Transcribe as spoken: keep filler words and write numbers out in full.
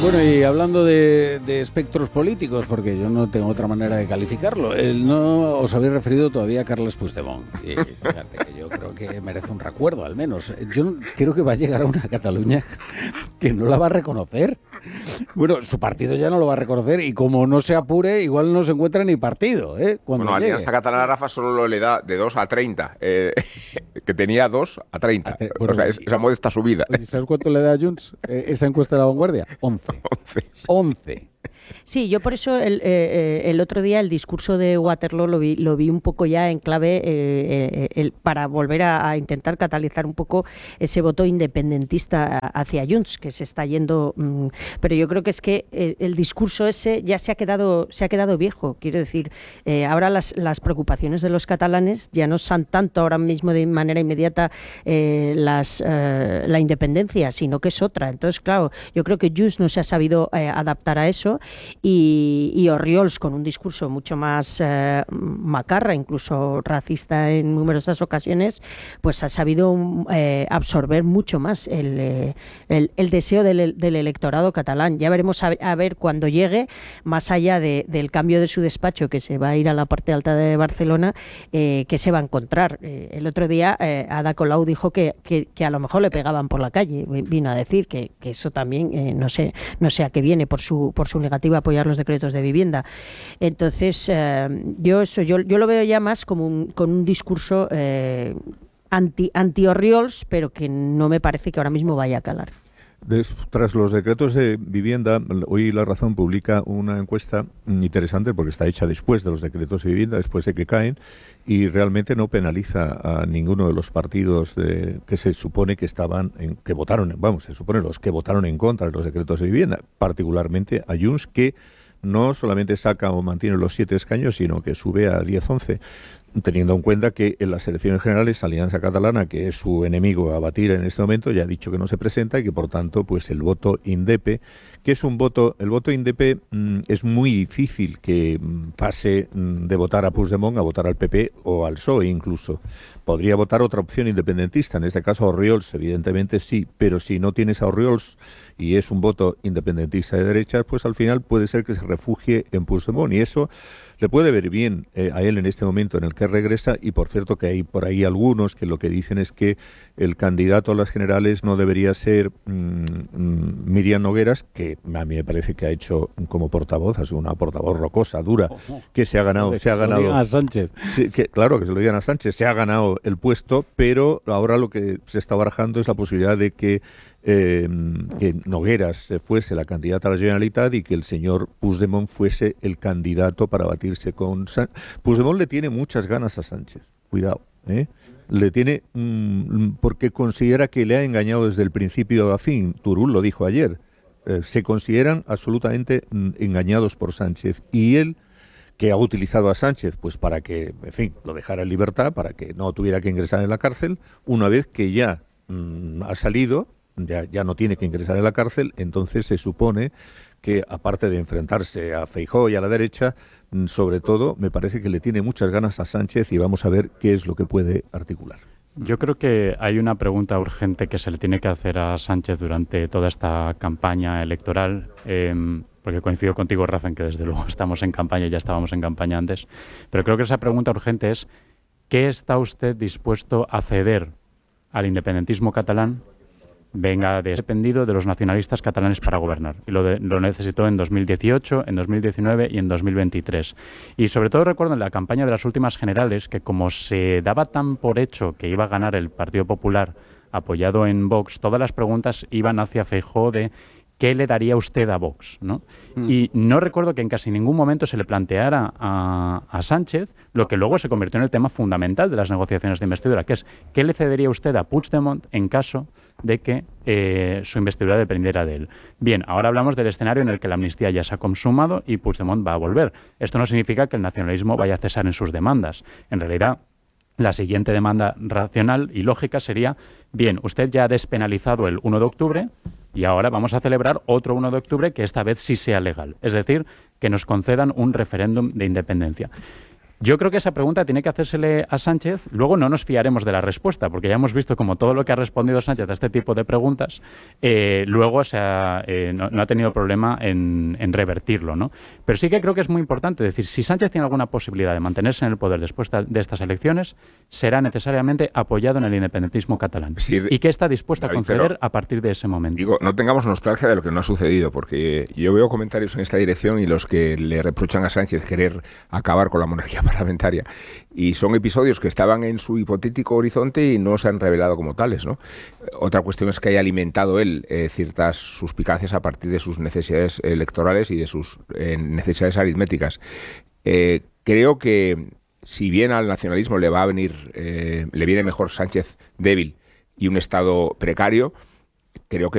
Bueno, y hablando de, de espectros políticos, porque yo no tengo otra manera de calificarlo, el, no os habéis referido todavía a Carles Puigdemont. Y fíjate que yo creo que merece un recuerdo, al menos. Yo creo que va a llegar a una Cataluña que no la va a reconocer. Bueno, su partido ya no lo va a reconocer y como no se apure, igual no se encuentra ni partido, ¿eh? Cuando bueno, llegue. Alianza Catalana, Rafa, solo le da de dos a treinta, eh, que tenía dos a treinta. A tre- bueno, o sea, es, esa modesta subida. ¿Sabes cuánto le da a Junts eh, esa encuesta de La Vanguardia? once. once. Sí, yo por eso el, eh, el otro día el discurso de Waterloo lo vi, lo vi un poco ya en clave eh, eh, el, para volver a, a intentar catalizar un poco ese voto independentista hacia Junts, que se está yendo. Mmm, pero yo creo que es que el, el discurso ese ya se ha quedado, se ha quedado viejo. Quiero decir, eh, ahora las, las preocupaciones de los catalanes ya no son tanto ahora mismo de manera inmediata eh, las, eh, la independencia, sino que es otra. Entonces, claro, yo creo que Junts no se ha sabido eh, adaptar a eso. Y, y Orriols, con un discurso mucho más eh, macarra, incluso racista en numerosas ocasiones, pues ha sabido eh, absorber mucho más el, eh, el, el deseo del, del electorado catalán. Ya veremos a, a ver cuando llegue, más allá de, del cambio de su despacho, que se va a ir a la parte alta de Barcelona, eh, qué se va a encontrar. Eh, el otro día eh, Ada Colau dijo que, que, que a lo mejor le pegaban por la calle. Vino a decir que, que eso también, eh, no sé, no sé a qué viene por su, por su negativa a apoyar los decretos de vivienda. Entonces, eh, yo eso yo, yo lo veo ya más como un, con un discurso eh, anti, anti-Orriols, pero que no me parece que ahora mismo vaya a calar. Tras los decretos de vivienda, hoy La Razón publica una encuesta interesante porque está hecha después de los decretos de vivienda, después de que caen, y realmente no penaliza a ninguno de los partidos de, que se supone que estaban, en, que votaron, vamos, se supone los que votaron en contra de los decretos de vivienda, particularmente a Junts, que no solamente saca o mantiene los siete escaños, sino que sube a diez once. Teniendo en cuenta que en las elecciones generales Alianza Catalana, que es su enemigo a batir en este momento, ya ha dicho que no se presenta y que por tanto pues el voto indepe, que es un voto, el voto indepe mmm, es muy difícil que mmm, pase mmm, de votar a Puigdemont a votar al P P o al P S O E incluso. Podría votar otra opción independentista, en este caso a Orriols, evidentemente sí, pero si no tienes a Orriols y es un voto independentista de derechas, pues al final puede ser que se refugie en Puigdemont y eso le puede ver bien eh, a él en este momento en el que regresa, y por cierto que hay por ahí algunos que lo que dicen es que el candidato a las generales no debería ser mmm, Miriam Nogueras, que a mí me parece que ha hecho como portavoz, ha sido una portavoz rocosa, dura, que se ha ganado, que se ha ganado a Sánchez. Sí, que, claro, que se lo digan a Sánchez, se ha ganado el puesto, pero ahora lo que se está barajando es la posibilidad de que Eh, que Nogueras fuese la candidata a la Generalitat y que el señor Puigdemont fuese el candidato para batirse con Sánchez. Puigdemont le tiene muchas ganas a Sánchez, cuidado, ¿eh? Le tiene mmm, porque considera que le ha engañado desde el principio a fin. Turull lo dijo ayer, eh, se consideran absolutamente mmm, engañados por Sánchez, y él, que ha utilizado a Sánchez pues para que, en fin, lo dejara en libertad, para que no tuviera que ingresar en la cárcel, una vez que ya mmm, ha salido, Ya, ya no tiene que ingresar en la cárcel, entonces se supone que, aparte de enfrentarse a Feijóo y a la derecha, sobre todo, me parece que le tiene muchas ganas a Sánchez y vamos a ver qué es lo que puede articular. Yo creo que hay una pregunta urgente que se le tiene que hacer a Sánchez durante toda esta campaña electoral, eh, porque coincido contigo, Rafa, en que desde luego estamos en campaña, ya estábamos en campaña antes, pero creo que esa pregunta urgente es ¿qué está usted dispuesto a ceder al independentismo catalán venga dependido de los nacionalistas catalanes para gobernar? Y lo, de, lo necesitó en dos mil dieciocho, en dos mil diecinueve y en dos mil veintitrés. Y sobre todo recuerdo en la campaña de las últimas generales que, como se daba tan por hecho que iba a ganar el Partido Popular apoyado en Vox, todas las preguntas iban hacia Feijóo de ¿qué le daría usted a Vox? ¿no? Mm. Y no recuerdo que en casi ningún momento se le planteara a, a Sánchez lo que luego se convirtió en el tema fundamental de las negociaciones de investidura, que es ¿qué le cedería usted a Puigdemont en caso de que eh, su investidura dependiera de él? Bien, ahora hablamos del escenario en el que la amnistía ya se ha consumado y Puigdemont va a volver. Esto no significa que el nacionalismo vaya a cesar en sus demandas. En realidad, la siguiente demanda racional y lógica sería, bien, usted ya ha despenalizado el uno de octubre y ahora vamos a celebrar otro uno de octubre que esta vez sí sea legal. Es decir, que nos concedan un referéndum de independencia. Yo creo que esa pregunta tiene que hacérsele a Sánchez. Luego no nos fiaremos de la respuesta, porque ya hemos visto como todo lo que ha respondido Sánchez a este tipo de preguntas, eh, luego o sea, eh, no, no ha tenido problema en, en revertirlo, ¿no? Pero sí que creo que es muy importante decir, si Sánchez tiene alguna posibilidad de mantenerse en el poder después de estas elecciones, será necesariamente apoyado en el independentismo catalán. Sí, y que está dispuesto David, a conceder a partir de ese momento. Digo, no tengamos nostalgia de lo que no ha sucedido, porque yo veo comentarios en esta dirección y los que le reprochan a Sánchez querer acabar con la monarquía parlamentaria. Y son episodios que estaban en su hipotético horizonte y no se han revelado como tales, ¿no? Otra cuestión es que haya alimentado él eh, ciertas suspicacias a partir de sus necesidades electorales y de sus eh, necesidades aritméticas. Eh, creo que si bien al nacionalismo le va a venir, eh, le viene mejor Sánchez débil y un Estado precario, creo que